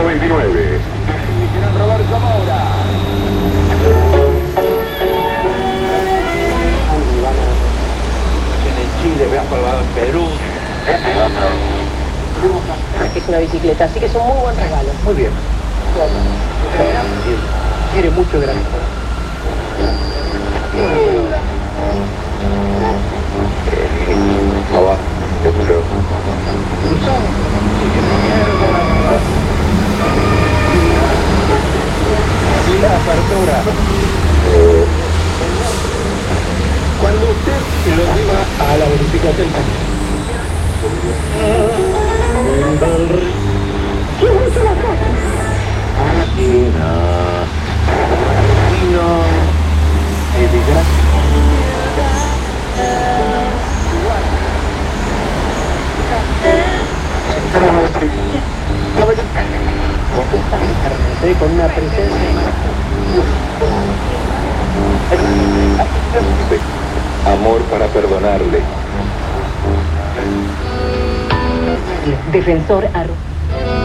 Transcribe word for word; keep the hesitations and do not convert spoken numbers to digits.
veintinueve. Roberto Moura. En Chile, veas colgado en Perú. Es una bicicleta, así que es un muy buen regalo. Muy bien. Quiere mucho de la Abajo, yo creo. Y la apertura. Cuando usted lo lleva a la verificación. Argentina. Vino. Con una presencia. Amor para perdonarle. Defensor Arroz.